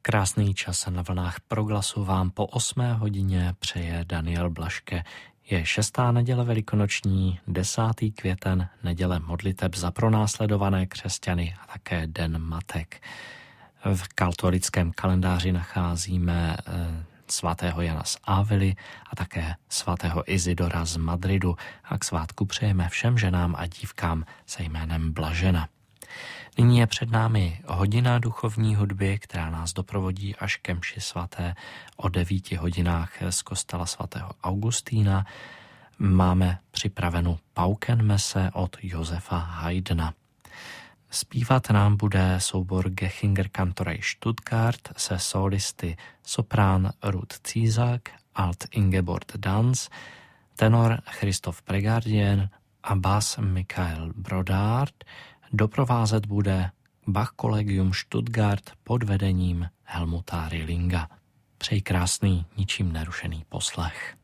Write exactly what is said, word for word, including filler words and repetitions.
Krásný čas na vlnách Proglasu vám po osmé hodině přeje Daniel Blaške. Je šestá neděle velikonoční, desátý květen, neděle modliteb za pronásledované křesťany a také Den matek. V katolickém kalendáři nacházíme eh, svatého Jana z Ávily a také svatého Izidora z Madridu a k svátku přejeme všem ženám a dívkám se jménem Blažena. Nyní je před námi hodina duchovní hudby, která nás doprovodí až ke mši svaté o devíti hodinách z kostela svatého Augustína. Máme připravenu Paukenmesse od Josefa Haydna. Zpívat nám bude soubor Gechinger Kantorei Stuttgart se solisty soprán Ruth Cízak, alt Ingeborg Danz, tenor Christoph Pregardien a bas Michael Brodard. Doprovázet bude Bach Collegium Stuttgart pod vedením Helmuta Rillinga. Přeji krásný, ničím nerušený poslech.